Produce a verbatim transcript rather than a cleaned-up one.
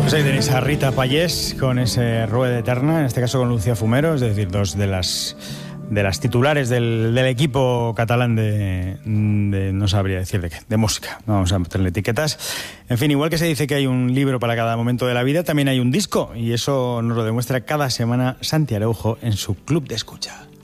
Pues ahí tenéis a Rita Pallés con ese Rueda Eterna, en este caso con Lucía Fumero, es decir, dos de las de las titulares del, del equipo catalán de, de, no sabría decir de qué, de música, vamos a meterle etiquetas. En fin, igual que se dice que hay un libro para cada momento de la vida, también hay un disco, y eso nos lo demuestra cada semana Santi Araujo en su Club de Escucha.